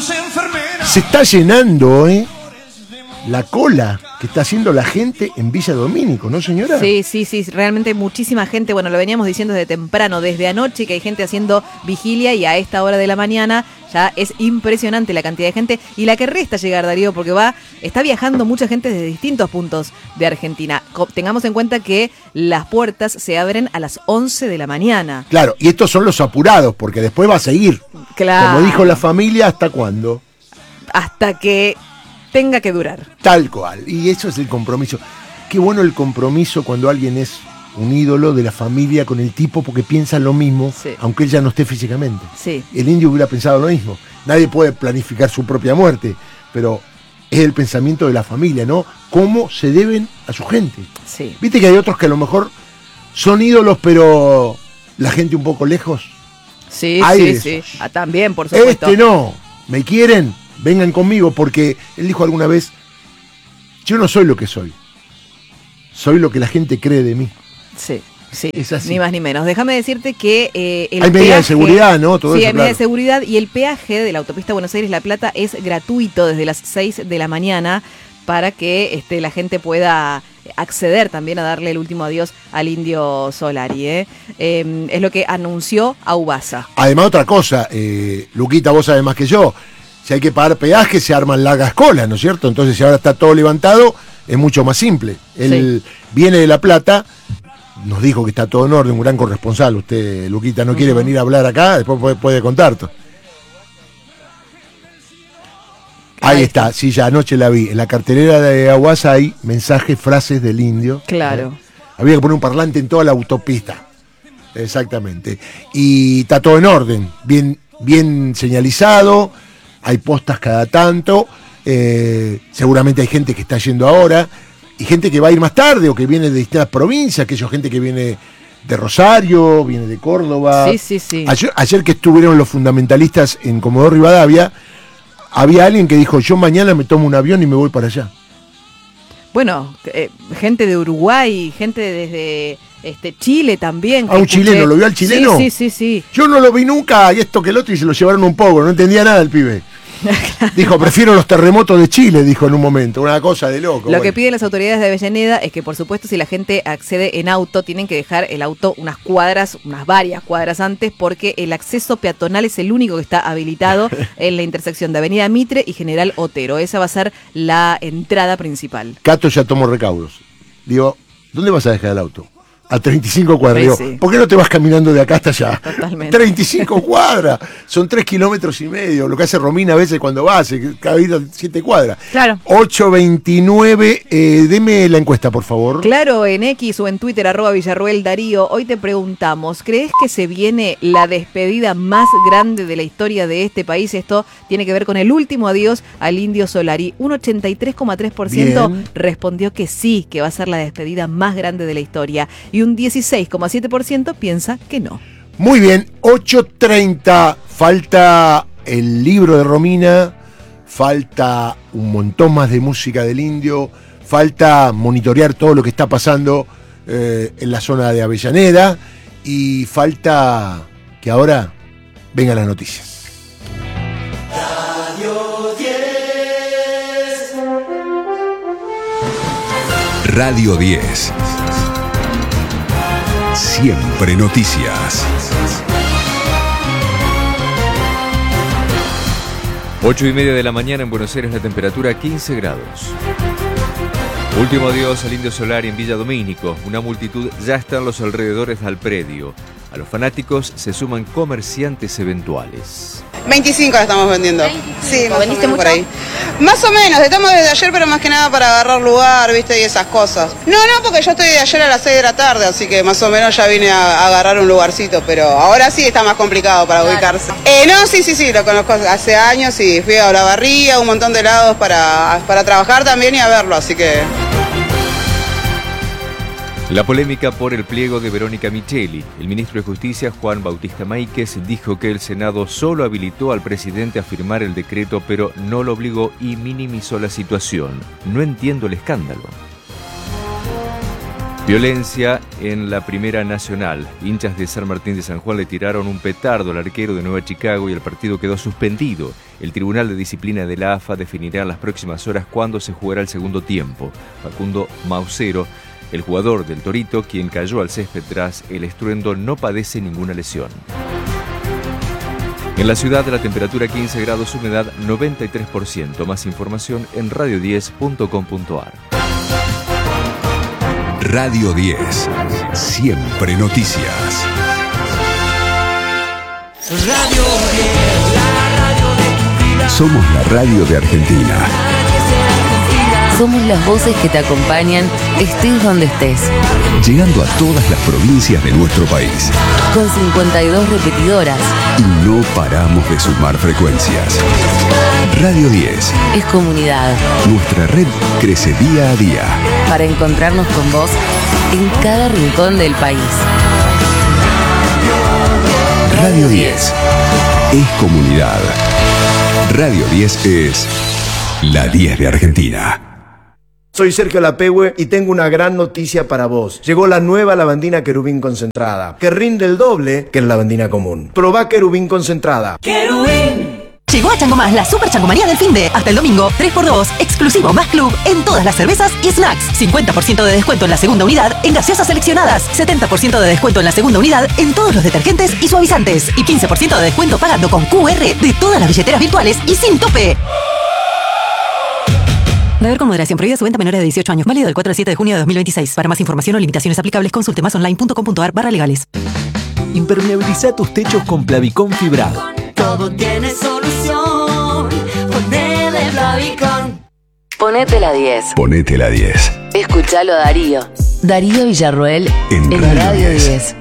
Se está llenando, la cola que está haciendo la gente en Villa Domínico, ¿no, señora? Sí, realmente muchísima gente. Bueno, lo veníamos diciendo desde temprano, desde anoche, que hay gente haciendo vigilia y a esta hora de la mañana ya es impresionante la cantidad de gente y la que resta llegar, Darío, porque está viajando mucha gente desde distintos puntos de Argentina. Tengamos en cuenta que las puertas se abren a las 11 de la mañana. Claro, y estos son los apurados, porque después va a seguir. Claro. Como dijo la familia, ¿hasta cuándo? Hasta que tenga que durar. Tal cual, y eso es el compromiso. Qué bueno el compromiso cuando alguien es un ídolo de la familia con el tipo porque piensan lo mismo, sí, aunque él ya no esté físicamente. Sí. El indio hubiera pensado lo mismo. Nadie puede planificar su propia muerte, pero es el pensamiento de la familia, ¿no? Cómo se deben a su gente. Sí. Viste que hay otros que a lo mejor son ídolos, pero la gente un poco lejos. Sí, hay sí. También, por supuesto. No, ¿me quieren? Vengan conmigo, porque él dijo alguna vez, yo no soy lo que soy lo que la gente cree de mí. Sí, es así. Ni más ni menos. Déjame decirte que hay medida de seguridad, ¿no? Todo sí, eso, hay medida de seguridad y el peaje de la autopista Buenos Aires-La Plata es gratuito desde las 6 de la mañana para que la gente pueda acceder también a darle el último adiós al Indio Solari. Es lo que anunció Aubasa. Además, otra cosa, Luquita, vos sabés más que yo, si hay que pagar peaje se arman largas colas, ¿no es cierto? Entonces, si ahora está todo levantado, es mucho más simple. Él viene de La Plata, nos dijo que está todo en orden, un gran corresponsal. Usted, Luquita, no quiere venir a hablar acá, después puede contar. Ahí está, sí, ya anoche la vi. En la cartelera de Aguasa hay mensajes, frases del indio. Claro. Había que poner un parlante en toda la autopista. Exactamente. Y está todo en orden, bien señalizado, hay postas cada tanto, seguramente hay gente que está yendo ahora, y gente que va a ir más tarde, o que viene de distintas provincias, gente que viene de Rosario, viene de Córdoba. Sí. Ayer que estuvieron los fundamentalistas en Comodoro Rivadavia, había alguien que dijo, yo mañana me tomo un avión y me voy para allá. Bueno, gente de Uruguay, gente desde Chile también. Un chileno, ¿lo vio al chileno? Sí. Yo no lo vi nunca, y esto que el otro, y se lo llevaron un poco, no entendía nada el pibe. Dijo, prefiero los terremotos de Chile, dijo en un momento, una cosa de loco. Lo que piden las autoridades de Avellaneda es que, por supuesto, si la gente accede en auto, tienen que dejar el auto varias cuadras antes, porque el acceso peatonal es el único que está habilitado en la intersección de Avenida Mitre y General Otero. Esa va a ser la entrada principal. Cato ya tomó recaudos. Digo, ¿dónde vas a dejar el auto? A 35 cuadras. Digo, Sí. ¿por qué no te vas caminando de acá hasta allá? Totalmente. 35 cuadras. Son 3,5 kilómetros. Lo que hace Romina a veces cuando va, hace cada vida 7 cuadras. Claro. 8:29. Deme la encuesta, por favor. Claro, en X o en Twitter, @Villarruel Darío. Hoy te preguntamos, ¿crees que se viene la despedida más grande de la historia de este país? Esto tiene que ver con el último adiós al Indio Solari. Un 83,3% Bien. respondió que sí, que va a ser la despedida más grande de la historia. Y un 16,7% piensa que no. Muy bien, 8:30. Falta el libro de Romina, falta un montón más de música del indio, falta monitorear todo lo que está pasando en la zona de Avellaneda, y falta que ahora vengan las noticias. Radio 10. Radio 10. Siempre noticias. 8:30 de la mañana en Buenos Aires, la temperatura 15 grados. Último adiós al Indio Solari en Villa Domínico. Una multitud ya está en los alrededores del predio. A los fanáticos se suman comerciantes eventuales. 25 la estamos vendiendo. 25. Sí, más ¿Veniste o menos mucho? por ahí. Más o menos, estamos desde ayer, pero más que nada para agarrar lugar, viste, y esas cosas. No, porque yo estoy de ayer a las 6 de la tarde, así que más o menos ya vine a agarrar un lugarcito, pero ahora sí está más complicado para ubicarse. No, sí, lo conozco hace años y fui a Olavarría, un montón de lados para trabajar también y a verlo, así que... La polémica por el pliego de Verónica Micheli. El ministro de Justicia, Juan Bautista Máiquez, dijo que el Senado solo habilitó al presidente a firmar el decreto, pero no lo obligó y minimizó la situación. No entiendo el escándalo. Violencia en la Primera Nacional. Hinchas de San Martín de San Juan le tiraron un petardo al arquero de Nueva Chicago y el partido quedó suspendido. El Tribunal de Disciplina de la AFA definirá en las próximas horas cuándo se jugará el segundo tiempo. Facundo Mausero, el jugador del Torito, quien cayó al césped tras el estruendo, no padece ninguna lesión. En la ciudad la temperatura 15 grados, humedad 93%. Más información en radio10.com.ar. Radio 10. Siempre noticias. Radio 10, la radio de tu vida. Somos la radio de Argentina. Somos las voces que te acompañan, estés donde estés. Llegando a todas las provincias de nuestro país. Con 52 repetidoras. Y no paramos de sumar frecuencias. Radio 10. Es comunidad. Nuestra red crece día a día. Para encontrarnos con vos en cada rincón del país. Radio 10. Es comunidad. Radio 10 es la 10 de Argentina. Soy Sergio Lapehue y tengo una gran noticia para vos. Llegó la nueva lavandina Querubín concentrada, que rinde el doble que la lavandina común. Probá Querubín concentrada. Querubín. Llegó a Chango Más la super changomanía del finde. Hasta el domingo, 3x2, exclusivo más club en todas las cervezas y snacks. 50% de descuento en la segunda unidad en gaseosas seleccionadas. 70% de descuento en la segunda unidad en todos los detergentes y suavizantes. Y 15% de descuento pagando con QR de todas las billeteras virtuales y sin tope. Beber con moderación. Prohibida su venta a menores de 18 años. Válido del 4 al 7 de junio de 2026. Para más información o limitaciones aplicables, consulte masonline.com.ar/legales. Impermeabiliza tus techos con Plavicón fibrado. Todo tiene solución. Ponele Plavicón. Ponete la 10. Ponete la 10. Escuchalo a Darío. Darío Villarroel En en Radio Radio 10. 10.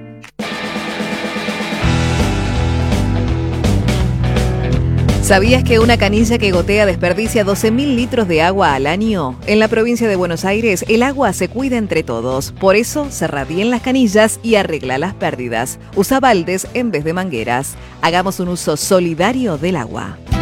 ¿Sabías que una canilla que gotea desperdicia 12.000 litros de agua al año? En la provincia de Buenos Aires, el agua se cuida entre todos. Por eso, cerrá bien las canillas y arregla las pérdidas. Usa baldes en vez de mangueras. Hagamos un uso solidario del agua.